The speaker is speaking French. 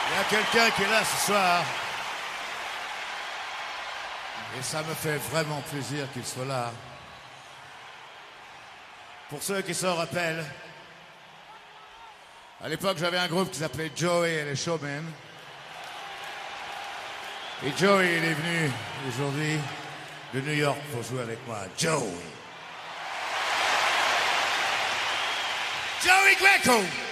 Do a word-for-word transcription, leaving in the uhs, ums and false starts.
Il y a quelqu'un qui est là ce soir. Et ça me fait vraiment plaisir qu'il soit là. Pour ceux qui s'en rappellent, à l'époque j'avais un groupe qui s'appelait Joey et les Showmen. Et Joey il est venu aujourd'hui de New York pour jouer avec moi. Joey. Joey Greco.